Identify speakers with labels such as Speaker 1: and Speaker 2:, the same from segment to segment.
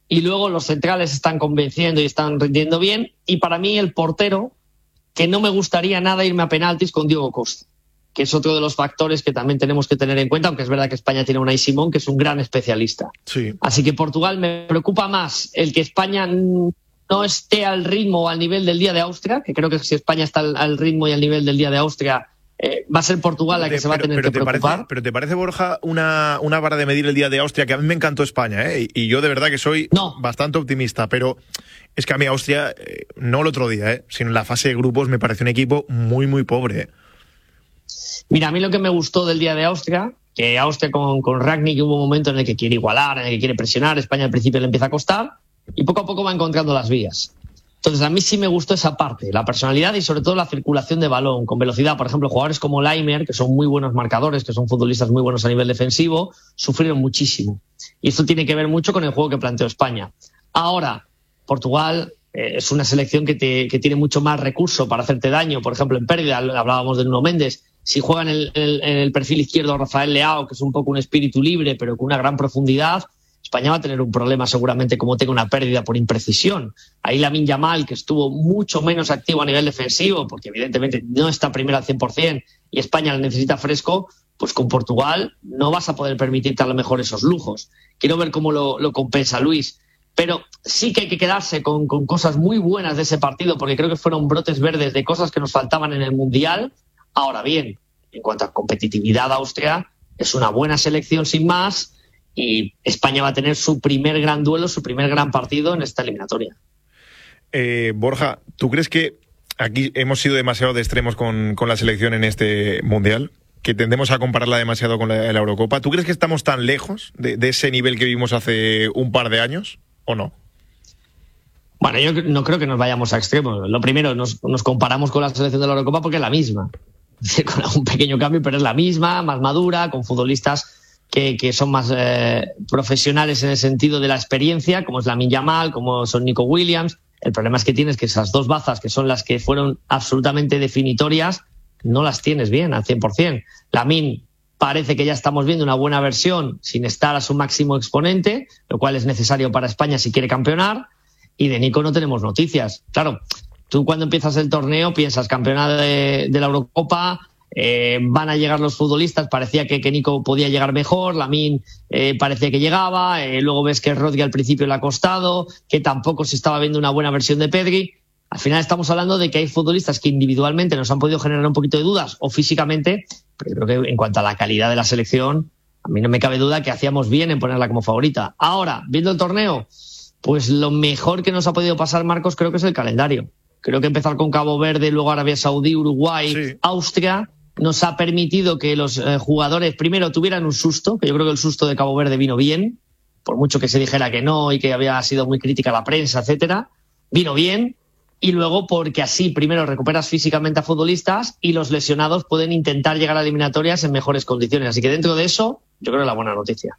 Speaker 1: y luego los centrales están convenciendo y están rindiendo bien, y para mí el portero, que no me gustaría nada irme a penaltis con Diego Costa, que es otro de los factores que también tenemos que tener en cuenta, aunque es verdad que España tiene a Unai Simón, que es un gran especialista.
Speaker 2: Sí.
Speaker 1: Así que Portugal me preocupa más el que España no esté al ritmo o al nivel del día de Austria, que creo que si España está al ritmo y al nivel del día de Austria, va a ser Portugal la que se va a tener que preocupar.
Speaker 2: Pero ¿te parece, Borja, una vara de medir el día de Austria? Que a mí me encantó España, y yo de verdad que soy bastante optimista, pero es que a mí Austria, no el otro día, sino en la fase de grupos, me parece un equipo muy, muy pobre.
Speaker 1: Mira, a mí lo que me gustó del día de Austria, que Austria con Rangnick hubo un momento en el que quiere igualar, en el que quiere presionar, España al principio le empieza a costar, y poco a poco va encontrando las vías. Entonces a mí sí me gustó esa parte, la personalidad y sobre todo la circulación de balón, con velocidad. Por ejemplo, jugadores como Laimer, que son muy buenos marcadores, que son futbolistas muy buenos a nivel defensivo, sufrieron muchísimo. Y esto tiene que ver mucho con el juego que planteó España. Ahora, Portugal es una selección que tiene mucho más recurso para hacerte daño. Por ejemplo, en pérdida, hablábamos de Nuno Méndez. Si juega en el perfil izquierdo Rafael Leao, que es un poco un espíritu libre, pero con una gran profundidad, España va a tener un problema seguramente como tenga una pérdida por imprecisión. Ahí Lamine Yamal, que estuvo mucho menos activo a nivel defensivo, porque evidentemente no está primero al 100% y España lo necesita fresco, pues con Portugal no vas a poder permitirte a lo mejor esos lujos. Quiero ver cómo lo compensa Luis. Pero sí que hay que quedarse con cosas muy buenas de ese partido, porque creo que fueron brotes verdes de cosas que nos faltaban en el Mundial. Ahora bien, en cuanto a competitividad, Austria es una buena selección sin más, y España va a tener su primer gran duelo, su primer gran partido en esta eliminatoria.
Speaker 2: Borja, ¿tú crees que aquí hemos sido demasiado de extremos con la selección en este Mundial? Que tendemos a compararla demasiado con la Eurocopa. ¿Tú crees que estamos tan lejos de ese nivel que vimos hace un par de años o no?
Speaker 1: Bueno, yo no creo que nos vayamos a extremos. Lo primero, nos comparamos con la selección de la Eurocopa porque es la misma. Con algún pequeño cambio, pero es la misma, más madura, con futbolistas que son más profesionales en el sentido de la experiencia, como es Lamine Yamal, como son Nico Williams. El problema es que tienes que esas dos bazas, que son las que fueron absolutamente definitorias, no las tienes bien al 100%. Lamine parece que ya estamos viendo una buena versión sin estar a su máximo exponente, lo cual es necesario para España si quiere campeonar, y de Nico no tenemos noticias. Claro, tú cuando empiezas el torneo piensas campeona de la Eurocopa, van a llegar los futbolistas, parecía que Nico podía llegar mejor, Lamine parecía que llegaba, luego ves que Rodri al principio le ha costado, que tampoco se estaba viendo una buena versión de Pedri. Al final estamos hablando de que hay futbolistas que individualmente nos han podido generar un poquito de dudas o físicamente, pero creo que en cuanto a la calidad de la selección, a mí no me cabe duda que hacíamos bien en ponerla como favorita. Ahora, viendo el torneo, pues lo mejor que nos ha podido pasar, Marcos, creo que es el calendario. Creo que empezar con Cabo Verde, luego Arabia Saudí, Uruguay, sí, Austria, nos ha permitido que los jugadores primero tuvieran un susto, que yo creo que el susto de Cabo Verde vino bien, por mucho que se dijera que no y que había sido muy crítica la prensa, etcétera, vino bien. Y luego porque así primero recuperas físicamente a futbolistas y los lesionados pueden intentar llegar a eliminatorias en mejores condiciones. Así que dentro de eso, yo creo que es la buena noticia.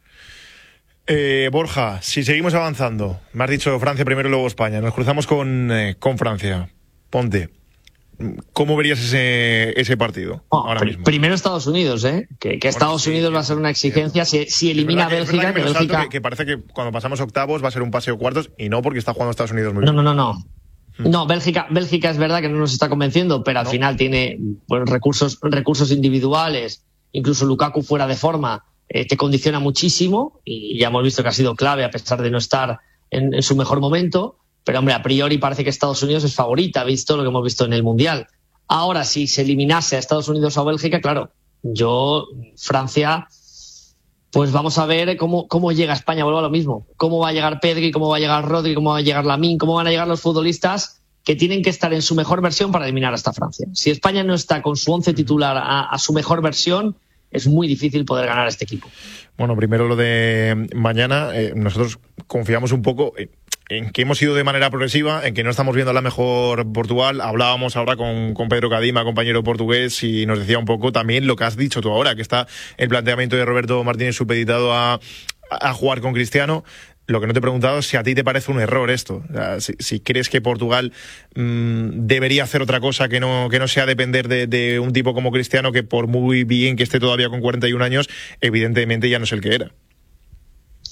Speaker 2: Borja, si seguimos avanzando, me has dicho Francia primero y luego España, nos cruzamos con Francia. Ponte, ¿cómo verías ese partido ahora mismo?
Speaker 1: Primero Estados Unidos, que Estados Unidos va a ser una exigencia si elimina a Bélgica.
Speaker 2: Que parece que cuando pasamos octavos va a ser un paseo cuartos, y no, porque está jugando Estados Unidos muy bien.
Speaker 1: No, Bélgica es verdad que no nos está convenciendo, pero al final tiene recursos individuales, incluso Lukaku fuera de forma te condiciona muchísimo, y ya hemos visto que ha sido clave a pesar de no estar en su mejor momento. Pero, hombre, a priori parece que Estados Unidos es favorita, visto lo que hemos visto en el Mundial. Ahora, si se eliminase a Estados Unidos o a Bélgica, claro, Francia, pues vamos a ver cómo llega España, vuelvo a lo mismo. Cómo va a llegar Pedri, cómo va a llegar Rodri, cómo va a llegar Lamine, cómo van a llegar los futbolistas que tienen que estar en su mejor versión para eliminar a esta Francia. Si España no está con su 11 titular a su mejor versión, es muy difícil poder ganar a este equipo.
Speaker 2: Bueno, primero lo de mañana. Nosotros confiamos un poco en que hemos ido de manera progresiva, en que no estamos viendo la mejor Portugal. Hablábamos ahora con Pedro Cadima, compañero portugués, y nos decía un poco también lo que has dicho tú ahora, que está el planteamiento de Roberto Martínez supeditado a jugar con Cristiano. Lo que no te he preguntado es si a ti te parece un error esto. O sea, si crees que Portugal debería hacer otra cosa que no sea depender de un tipo como Cristiano, que por muy bien que esté todavía con 41 años, evidentemente ya no es el que era.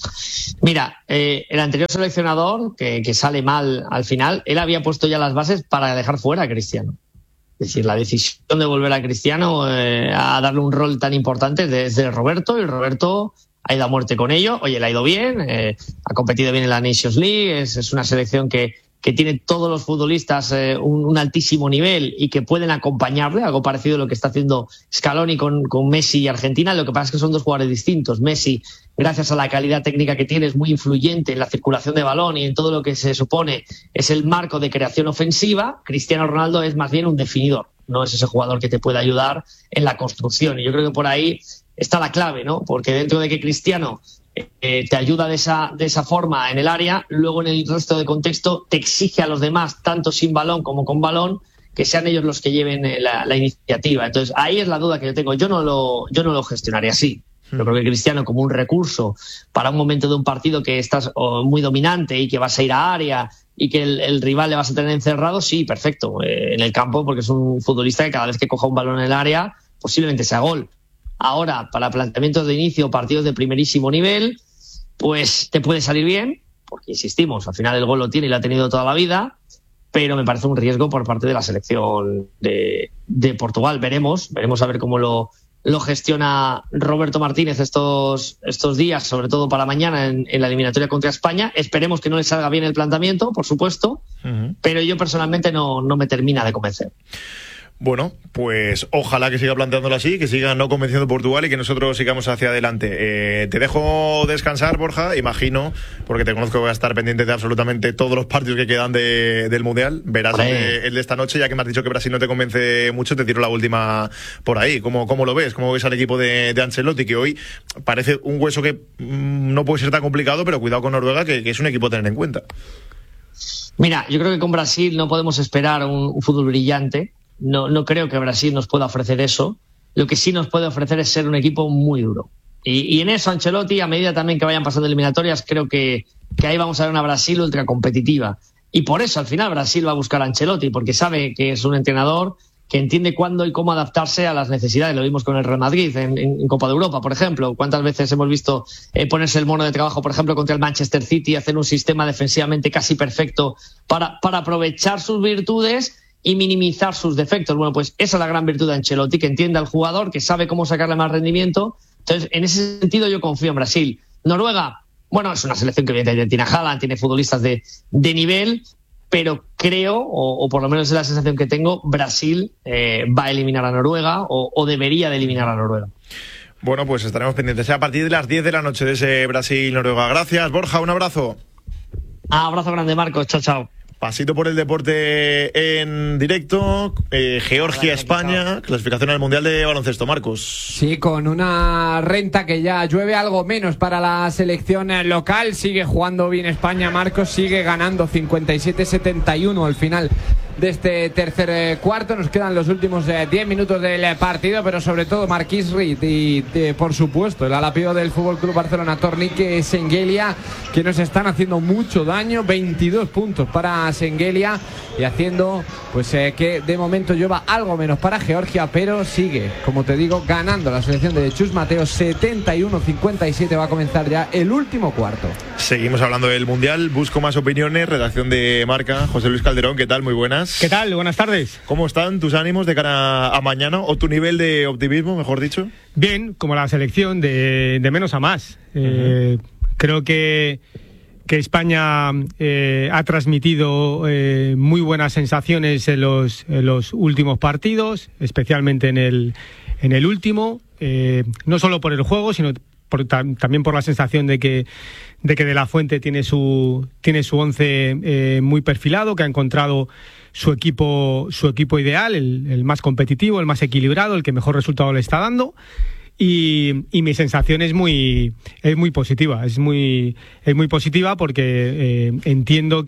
Speaker 1: Mira, el anterior seleccionador, que sale mal al final, él había puesto ya las bases para dejar fuera a Cristiano. Es decir, la decisión de volver a Cristiano a darle un rol tan importante es de Roberto, y Roberto ha ido a muerte con ello. Oye, le ha ido bien, ha competido bien en la Nations League, es una selección que tiene todos los futbolistas un altísimo nivel y que pueden acompañarle, algo parecido a lo que está haciendo Scaloni con Messi y Argentina. Lo que pasa es que son dos jugadores distintos. Messi, gracias a la calidad técnica que tiene, es muy influyente en la circulación de balón y en todo lo que se supone es el marco de creación ofensiva. Cristiano Ronaldo es más bien un definidor, no es ese jugador que te puede ayudar en la construcción. Y yo creo que por ahí está la clave, ¿no? Porque dentro de que Cristiano te ayuda de esa forma en el área, luego en el resto de contexto te exige a los demás, tanto sin balón como con balón, que sean ellos los que lleven la iniciativa. Entonces ahí es la duda que yo tengo. Yo no lo gestionaría así. Yo creo que Cristiano, como un recurso para un momento de un partido que estás muy dominante y que vas a ir a área y que el rival le vas a tener encerrado, sí, perfecto, en el campo, porque es un futbolista que cada vez que coja un balón en el área posiblemente sea gol. Ahora, para planteamientos de inicio, partidos de primerísimo nivel, pues te puede salir bien, porque insistimos, al final el gol lo tiene y lo ha tenido toda la vida, pero me parece un riesgo por parte de la selección de Portugal. Veremos a ver cómo lo gestiona Roberto Martínez estos días, sobre todo para mañana en la eliminatoria contra España. Esperemos que no le salga bien el planteamiento, por supuesto, pero yo personalmente no me termina de convencer.
Speaker 2: Bueno, pues ojalá que siga planteándolo así, que siga no convenciendo Portugal y que nosotros sigamos hacia adelante. Te dejo descansar, Borja, imagino, porque te conozco que voy a estar pendiente de absolutamente todos los partidos que quedan del Mundial. Verás el de esta noche, ya que me has dicho que Brasil no te convence mucho, te tiro la última por ahí. ¿Cómo lo ves? ¿Cómo ves al equipo de Ancelotti, que hoy parece un hueso que no puede ser tan complicado, pero cuidado con Noruega, que es un equipo a tener en cuenta?
Speaker 1: Mira, yo creo que con Brasil no podemos esperar un fútbol brillante. No creo que Brasil nos pueda ofrecer eso. Lo que sí nos puede ofrecer es ser un equipo muy duro. Y en eso Ancelotti, a medida también que vayan pasando eliminatorias, creo que ahí vamos a ver una Brasil ultra competitiva. Y por eso al final Brasil va a buscar a Ancelotti, porque sabe que es un entrenador que entiende cuándo y cómo adaptarse a las necesidades. Lo vimos con el Real Madrid en Copa de Europa, por ejemplo. ¿Cuántas veces hemos visto ponerse el mono de trabajo, por ejemplo, contra el Manchester City, hacer un sistema defensivamente casi perfecto para aprovechar sus virtudes y minimizar sus defectos? Bueno, pues esa es la gran virtud de Ancelotti, que entiende al jugador, que sabe cómo sacarle más rendimiento. Entonces, en ese sentido yo confío en Brasil. Noruega, bueno, es una selección que evidentemente tiene a Haaland, tiene futbolistas de nivel, pero creo, o por lo menos es la sensación que tengo, Brasil va a eliminar a Noruega o debería de eliminar a Noruega.
Speaker 2: Bueno, pues estaremos pendientes a partir de las 10 de la noche de ese Brasil-Noruega. Gracias, Borja, un abrazo.
Speaker 1: Abrazo grande, Marcos. Chao, chao.
Speaker 2: Pasito por el deporte en directo. Georgia-España, clasificación al Mundial de Baloncesto, Marcos.
Speaker 3: Sí, con una renta que ya llueve algo menos para la selección local. Sigue jugando bien España, Marcos, sigue ganando 57-71 al final de este tercer cuarto. Nos quedan los últimos 10 minutos del partido, pero sobre todo Marquis Reed y por supuesto el alapío del FC Barcelona, Tornique Sengelia, que nos están haciendo mucho daño. 22 puntos para Sengelia y haciendo pues que de momento lleva algo menos para Georgia, pero sigue, como te digo, ganando la selección de Chus Mateo 71-57. Va a comenzar ya el último cuarto.
Speaker 2: Seguimos hablando del Mundial, busco más opiniones. Redacción de Marca, José Luis Calderón, ¿qué tal? Muy buenas.
Speaker 4: ¿Qué tal? Buenas tardes.
Speaker 2: ¿Cómo están tus ánimos de cara a mañana, o tu nivel de optimismo, mejor dicho?
Speaker 4: Bien, como la selección, de menos a más. Creo que España ha transmitido muy buenas sensaciones en los últimos partidos, especialmente en el último, no solo por el juego, sino también por la sensación de que De La Fuente tiene su once muy perfilado, que ha encontrado su equipo ideal, el más competitivo, el más equilibrado, el que mejor resultado le está dando. Y mi sensación es muy positiva, es muy positiva porque entiendo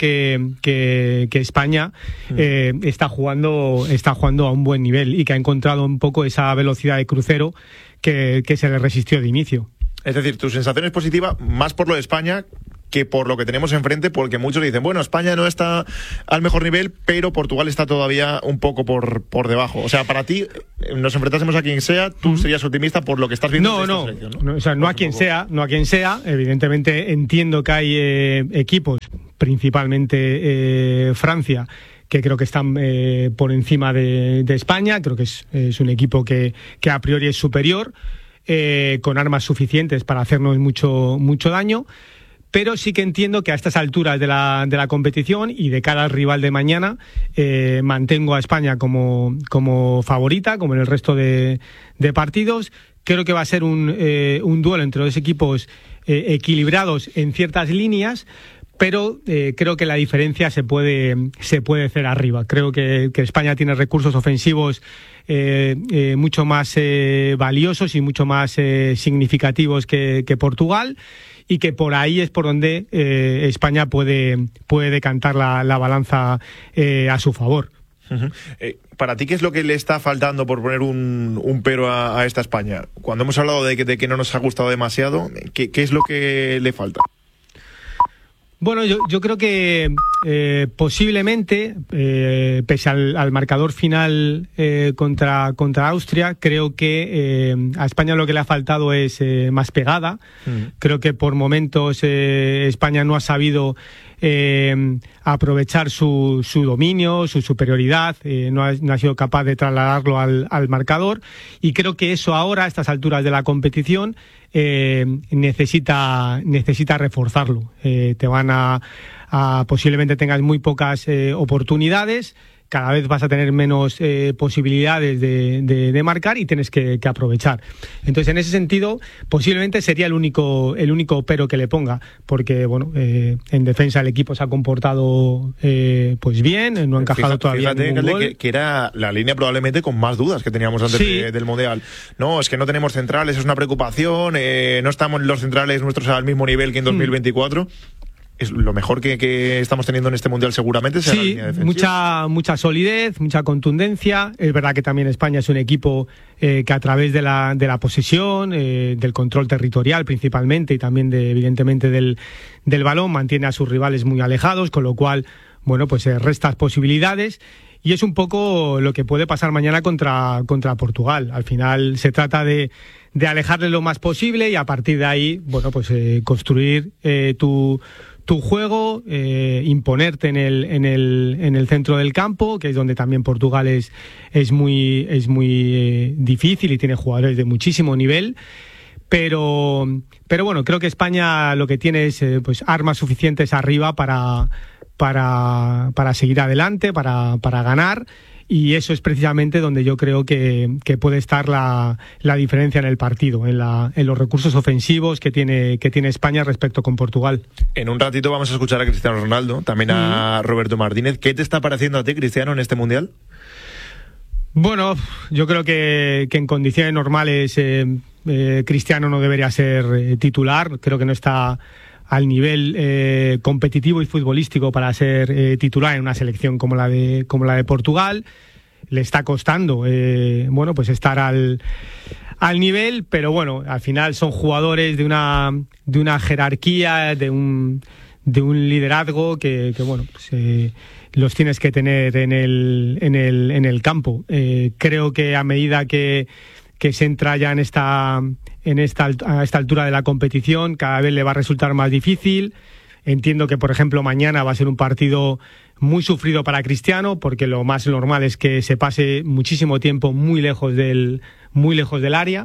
Speaker 4: que España está jugando a un buen nivel y que ha encontrado un poco esa velocidad de crucero que se le resistió de inicio.
Speaker 2: Es decir, tu sensación es positiva más por lo de España que por lo que tenemos enfrente, porque muchos dicen, bueno, España no está al mejor nivel, pero Portugal está todavía un poco por debajo. O sea, para ti, nos enfrentásemos a quien sea, tú serías optimista por lo que estás viendo en esta selección, ¿no?
Speaker 4: O sea, no a quien sea. Evidentemente entiendo que hay equipos, principalmente Francia, que creo que están por encima de España. Creo que es un equipo que a priori es superior, con armas suficientes para hacernos mucho daño. Pero sí que entiendo que a estas alturas de la competición y de cara al rival de mañana, mantengo a España como favorita, como en el resto de partidos. Creo que va a ser un duelo entre dos equipos equilibrados en ciertas líneas, pero creo que la diferencia se puede hacer arriba. Creo que España tiene recursos ofensivos mucho más valiosos y mucho más significativos que Portugal, y que por ahí es por donde España puede decantar la balanza a su favor.
Speaker 2: Uh-huh. Para ti, ¿qué es lo que le está faltando, por poner un pero a esta España? Cuando hemos hablado de que no nos ha gustado demasiado, ¿qué es lo que le falta?
Speaker 4: Bueno, yo creo que posiblemente, pese al marcador final contra Austria, creo que a España lo que le ha faltado es más pegada. Creo que por momentos España no ha sabido aprovechar su dominio, su superioridad, no ha sido capaz de trasladarlo al marcador, y creo que eso ahora, a estas alturas de la competición, necesita reforzarlo. Te van a posiblemente tengas muy pocas oportunidades, cada vez vas a tener menos posibilidades de marcar y tienes que aprovechar. Entonces, en ese sentido, posiblemente sería el único pero que le ponga, porque bueno, en defensa el equipo se ha comportado pues bien, no ha encajado todavía ningún gol.
Speaker 2: Que era la línea probablemente con más dudas que teníamos antes del Mundial. No, es que no tenemos centrales, es una preocupación, no estamos los centrales nuestros al mismo nivel que en 2024. Es lo mejor que estamos teniendo en este Mundial, seguramente será la línea defensiva.
Speaker 4: mucha solidez, mucha contundencia. Es verdad que también España es un equipo que a través de la posesión, del control territorial principalmente, y también evidentemente del balón, mantiene a sus rivales muy alejados, con lo cual, bueno, pues restas posibilidades. Y es un poco lo que puede pasar mañana contra Portugal. Al final se trata de alejarle lo más posible y a partir de ahí, bueno, pues construir tu juego, imponerte en el centro del campo, que es donde también Portugal es muy difícil y tiene jugadores de muchísimo nivel. Pero bueno, creo que España lo que tiene es pues armas suficientes arriba para seguir adelante, para ganar. Y eso es precisamente donde yo creo que puede estar la diferencia en el partido, en los recursos ofensivos que tiene España respecto con Portugal.
Speaker 2: En un ratito vamos a escuchar a Cristiano Ronaldo, también a Roberto Martínez. ¿Qué te está pareciendo a ti, Cristiano, en este Mundial?
Speaker 4: Bueno, yo creo que en condiciones normales Cristiano no debería ser titular. Creo que no está al nivel competitivo y futbolístico para ser titular en una selección como la de Portugal. Le está costando bueno, pues estar al nivel, pero bueno, al final son jugadores de una jerarquía, de un liderazgo que bueno, pues, los tienes que tener en el campo. Creo que a medida que se entra ya a esta altura de la competición, cada vez le va a resultar más difícil. Entiendo que, por ejemplo, mañana va a ser un partido muy sufrido para Cristiano, porque lo más normal es que se pase muchísimo tiempo muy lejos del área.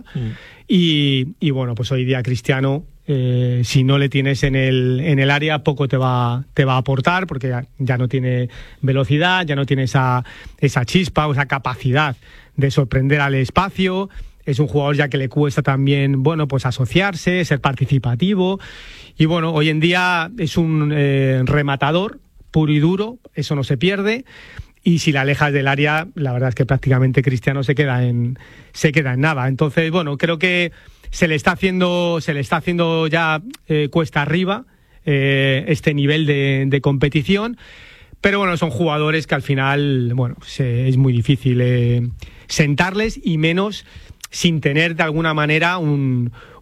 Speaker 4: Y bueno, pues hoy día Cristiano, si no le tienes en el área, poco te va a aportar, porque ya no tiene velocidad, ya no tiene esa chispa o esa capacidad de sorprender al espacio. Es un jugador ya que le cuesta también, bueno, pues asociarse, ser participativo. Y bueno, hoy en día es un rematador puro y duro, eso no se pierde. Y si la alejas del área, la verdad es que prácticamente Cristiano se queda en nada. Entonces, bueno, creo que se le está haciendo ya cuesta arriba este nivel de competición. Pero bueno, son jugadores que al final, bueno, es muy difícil sentarles, y menos sin tener de alguna manera un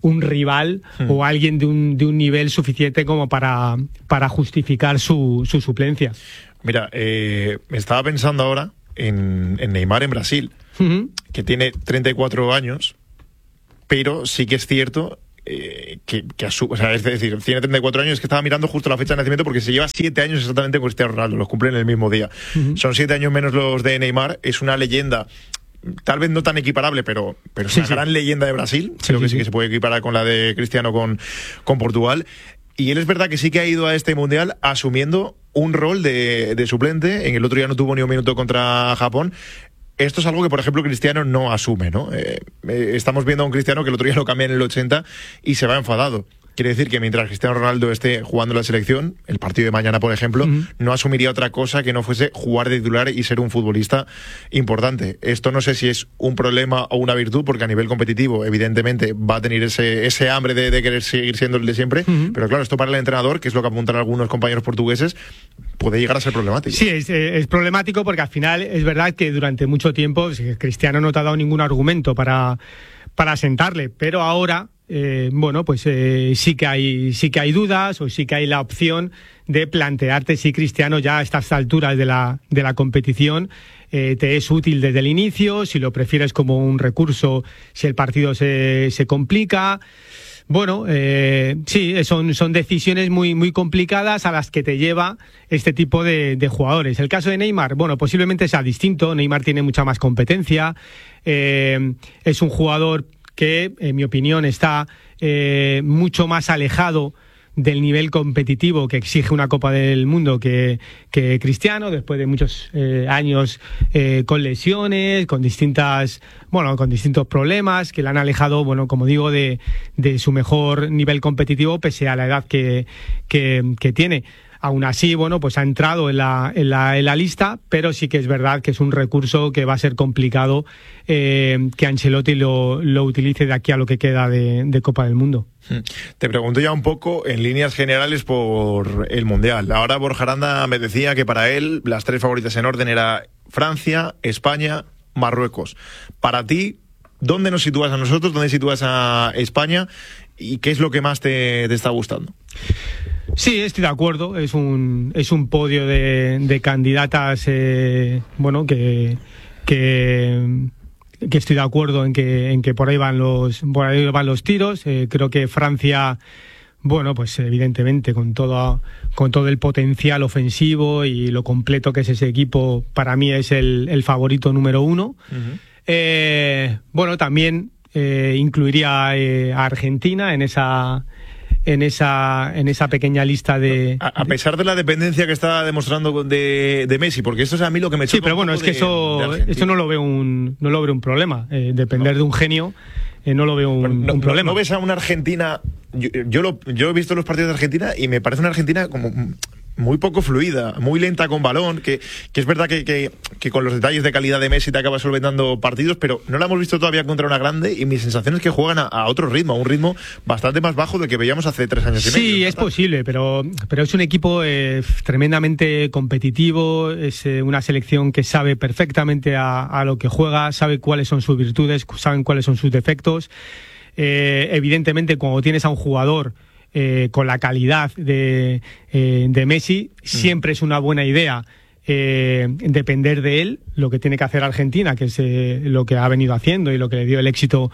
Speaker 4: un rival o alguien de un nivel suficiente como para justificar su suplencia.
Speaker 2: Mira, estaba pensando ahora en Neymar en Brasil, que tiene 34 años, pero sí que es cierto o sea, es decir, tiene 34 años, que estaba mirando justo la fecha de nacimiento porque se lleva 7 años exactamente con Cristiano Ronaldo, los cumplen el mismo día. Son 7 años menos los de Neymar, es una leyenda, tal vez no tan equiparable, pero es una gran leyenda de Brasil. Creo que sí que se puede equiparar con la de Cristiano con Portugal. Y él es verdad que sí que ha ido a este Mundial asumiendo un rol de suplente. En el otro día no tuvo ni un minuto contra Japón. Esto es algo que, por ejemplo, Cristiano no asume, ¿no? Estamos viendo a un Cristiano que el otro día lo cambia en el 80 y se va enfadado. Quiere decir que mientras Cristiano Ronaldo esté jugando la selección, el partido de mañana, por ejemplo, no asumiría otra cosa que no fuese jugar de titular y ser un futbolista importante. Esto no sé si es un problema o una virtud, porque a nivel competitivo, evidentemente, va a tener ese hambre de querer seguir siendo el de siempre. Pero claro, esto para el entrenador, que es lo que apuntan algunos compañeros portugueses, puede llegar a ser problemático.
Speaker 4: Sí, es problemático porque al final es verdad que durante mucho tiempo Cristiano no te ha dado ningún argumento para sentarle, pero ahora sí que hay dudas, o sí que hay la opción de plantearte si Cristiano ya a estas alturas de la competición te es útil desde el inicio, si lo prefieres como un recurso si el partido se complica. Son decisiones muy, muy complicadas a las que te lleva este tipo de jugadores. El caso de Neymar, posiblemente sea distinto. Neymar tiene mucha más competencia, es un jugador que, en mi opinión, está mucho más alejado del nivel competitivo que exige una Copa del Mundo que Cristiano, después de muchos años con lesiones, con distintos problemas que le han alejado, como digo, de su mejor nivel competitivo, pese a la edad que tiene. Aún así, ha entrado en la lista, pero sí que es verdad que es un recurso que va a ser complicado que Ancelotti lo utilice de aquí a lo que queda de Copa del Mundo.
Speaker 2: Te pregunto ya un poco en líneas generales por el Mundial. Ahora Borja Aranda me decía que para él las 3 favoritas en orden era Francia, España, Marruecos. Para ti, ¿dónde nos sitúas a nosotros? ¿Dónde sitúas a España? ¿Y qué es lo que más te está gustando?
Speaker 4: Sí, estoy de acuerdo. Es un podio de candidatas, que estoy de acuerdo en que por ahí van los tiros. Creo que Francia, evidentemente con todo el potencial ofensivo y lo completo que es ese equipo, para mí es el favorito número 1. También incluiría a Argentina en esa pequeña lista de...
Speaker 2: A pesar de la dependencia que está demostrando de Messi, porque esto es a mí lo que me choca.
Speaker 4: Sí, pero es que eso no lo veo un problema. Depender de un genio, no lo veo un problema.
Speaker 2: ¿No ves a una Argentina? Yo he visto los partidos de Argentina y me parece una Argentina como muy poco fluida, muy lenta con balón, que es verdad que con los detalles de calidad de Messi te acaba solventando partidos, pero no la hemos visto todavía contra una grande, y mi sensación es que juegan a otro ritmo, a un ritmo bastante más bajo del que veíamos hace 3 años y medio.
Speaker 4: Sí, es posible, pero es un equipo tremendamente competitivo, es una selección que sabe perfectamente a lo que juega, sabe cuáles son sus virtudes, saben cuáles son sus defectos. Evidentemente, cuando tienes a un jugador con la calidad de Messi, siempre es una buena idea depender de él. Lo que tiene que hacer Argentina, que es lo que ha venido haciendo y lo que le dio el éxito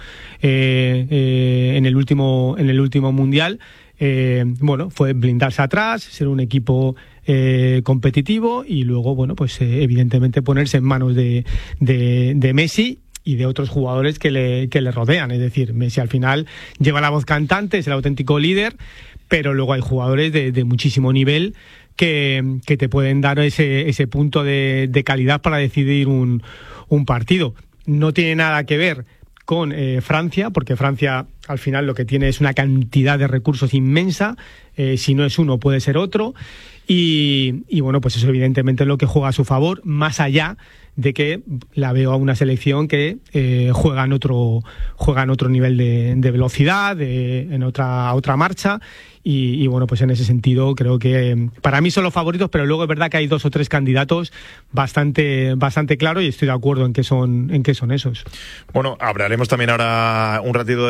Speaker 4: en el último Mundial, fue blindarse atrás, ser un equipo competitivo y luego, evidentemente ponerse en manos de Messi y de otros jugadores que le rodean. Es decir, Messi al final lleva la voz cantante, es el auténtico líder, pero luego hay jugadores de muchísimo nivel que te pueden dar ese punto de calidad para decidir un partido. No tiene nada que ver con Francia, porque Francia al final lo que tiene es una cantidad de recursos inmensa. Si no es uno, puede ser otro. Y eso evidentemente es lo que juega a su favor, más allá de que la veo a una selección que juega en otro nivel de velocidad, en otra marcha. Y en ese sentido creo que para mí son los favoritos, pero luego es verdad que hay 2 o 3 candidatos bastante claros, y estoy de acuerdo en que son esos.
Speaker 2: Bueno, hablaremos también ahora un ratito de Argentina.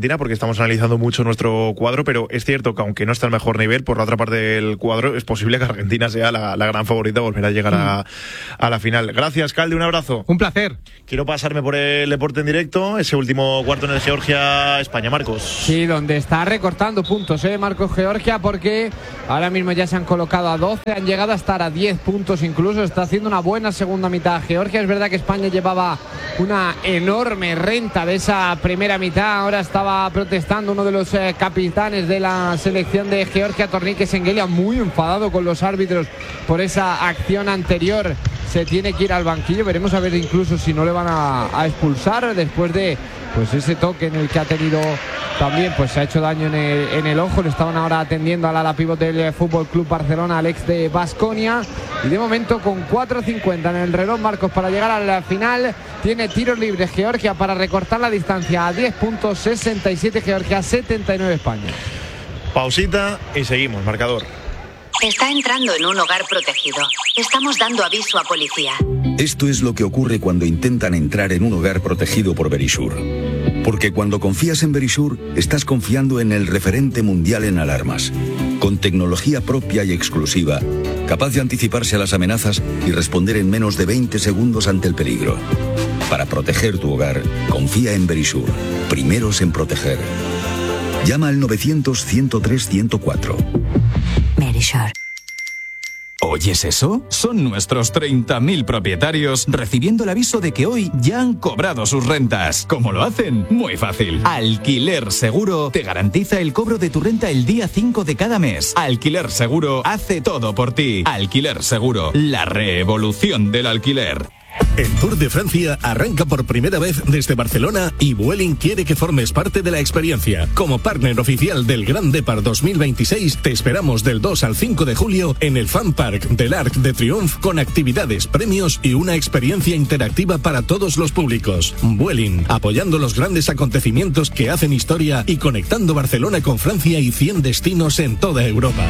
Speaker 2: Argentina, porque estamos analizando mucho nuestro cuadro, pero es cierto que aunque no está al mejor nivel, por la otra parte del cuadro, es posible que Argentina sea la gran favorita, volver a llegar a la final. Gracias, Calde, un abrazo.
Speaker 4: Un placer.
Speaker 2: Quiero pasarme por el deporte en directo, ese último cuarto en el Georgia-España, Marcos.
Speaker 3: Sí, donde está recortando puntos, Marcos, Georgia, porque ahora mismo ya se han colocado a 12, han llegado a estar a 10 puntos incluso, está haciendo una buena segunda mitad Georgia. Es verdad que España llevaba una enorme renta de esa primera mitad, ahora estaba protestando uno de los capitanes de la selección de Georgia, Tornique Sengelia, muy enfadado con los árbitros por esa acción anterior. Se tiene que ir al banquillo, veremos a ver incluso si no le van a expulsar después de pues ese toque en el que ha tenido también, pues se ha hecho daño en el ojo. Le estaban ahora atendiendo al ala pívot del Fútbol Club Barcelona, al ex de Baskonia, y de momento con 4:50 en el reloj, Marcos, para llegar a la final. Tiene tiros libres Georgia para recortar la distancia a 10 puntos, 67 Georgia, 79 España.
Speaker 2: Pausita y seguimos, marcador.
Speaker 5: Está entrando en un hogar protegido. Estamos dando aviso a policía.
Speaker 6: Esto es lo que ocurre cuando intentan entrar en un hogar protegido por Verisure. Porque cuando confías en Verisure, estás confiando en el referente mundial en alarmas. Con tecnología propia y exclusiva, capaz de anticiparse a las amenazas y responder en menos de 20 segundos ante el peligro. Para proteger tu hogar, confía en Verisure. Primeros en proteger. Llama al 900-103-104.
Speaker 5: Verisure.
Speaker 7: ¿Oyes eso? Son nuestros 30.000 propietarios recibiendo el aviso de que hoy ya han cobrado sus rentas. ¿Cómo lo hacen? Muy fácil. Alquiler Seguro te garantiza el cobro de tu renta el día 5 de cada mes. Alquiler Seguro hace todo por ti. Alquiler Seguro, la revolución del alquiler.
Speaker 8: El Tour de Francia arranca por primera vez desde Barcelona y Vueling quiere que formes parte de la experiencia. Como partner oficial del Grand Depart 2026, te esperamos del 2 al 5 de julio en el Fan Park del Arc de Triomphe con actividades, premios y una experiencia interactiva para todos los públicos. Vueling, apoyando los grandes acontecimientos que hacen historia y conectando Barcelona con Francia y 100 destinos en toda Europa.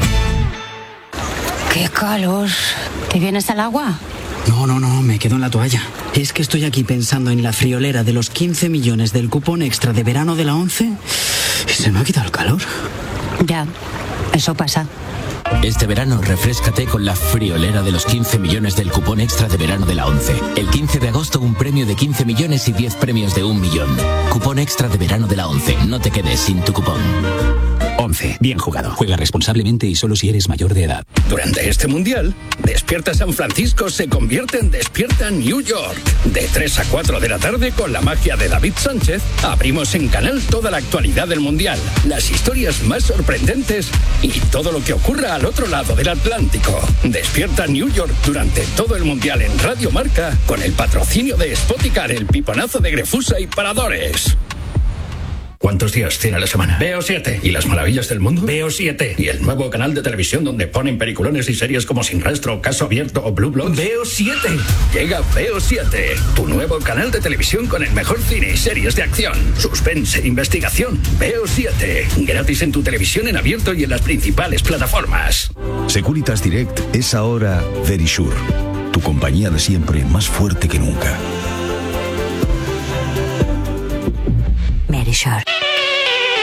Speaker 5: ¡Qué calor! ¿Te vienes al agua?
Speaker 9: No, me quedo en la toalla. Es que estoy aquí pensando en la friolera de los 15 millones del cupón extra de verano de la 11 y se me ha quitado el calor.
Speaker 5: Ya, eso pasa.
Speaker 10: Este verano refréscate con la friolera de los 15 millones del cupón extra de verano de la 11. El 15 de agosto un premio de 15 millones y 10 premios de 1 millón. Cupón extra de verano de la 11. No te quedes sin tu cupón.
Speaker 11: 11. Bien jugado. Juega responsablemente y solo si eres mayor de edad.
Speaker 12: Durante este mundial, Despierta San Francisco se convierte en Despierta New York. De 3 a 4 de la tarde, con la magia de David Sánchez, abrimos en Canal toda la actualidad del mundial, las historias más sorprendentes y todo lo que ocurra al otro lado del Atlántico. Despierta New York durante todo el mundial en Radio Marca, con el patrocinio de Spoticar, el piponazo de Grefusa y Paradores. ¿Cuántos días tiene la semana? Veo 7. ¿Y las maravillas del mundo? Veo 7. ¿Y el nuevo canal de televisión donde ponen peliculones y series como Sin Rastro, Caso Abierto o Blue Bloods? Veo 7. Llega Veo 7, tu nuevo canal de televisión con el mejor cine y series de acción, suspense, investigación. Veo 7. Gratis en tu televisión en abierto y en las principales plataformas.
Speaker 6: Securitas Direct es ahora Verisure, tu compañía de siempre más fuerte que nunca.
Speaker 5: Verisure.